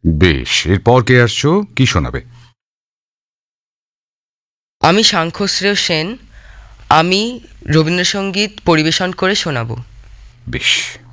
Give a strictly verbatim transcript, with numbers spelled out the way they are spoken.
বেশ, এরপর কে আসছো, কি শোনাবে? আমি সাংখ্যশ্রেয় সেন। আমি রবীন্দ্রসঙ্গীত পরিবেশন করে শোনাব। বেশ।